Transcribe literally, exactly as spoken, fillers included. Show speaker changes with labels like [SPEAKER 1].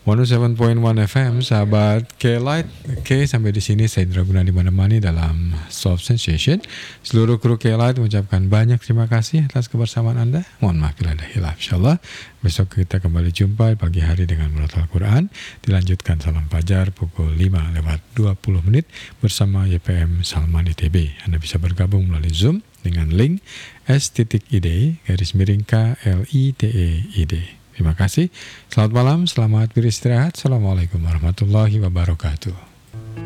[SPEAKER 1] seratus tujuh koma satu F M, sahabat K-Light. Oke, sampai di sini saya Indra Gunadi menemani dalam Soft Sensation. Seluruh kru K-Light mengucapkan banyak terima kasih atas kebersamaan Anda. Mohon maaf bila ada hilaf. Insyaallah besok kita kembali jumpa pagi hari dengan Murat Al-Quran. Dilanjutkan salam fajar pukul lima lewat dua puluh menit bersama Y P M Salman I T B. Anda bisa bergabung melalui Zoom dengan link s.id garis miring K L I T E I D. Terima kasih. Selamat malam, selamat beristirahat. Assalamualaikum warahmatullahi wabarakatuh.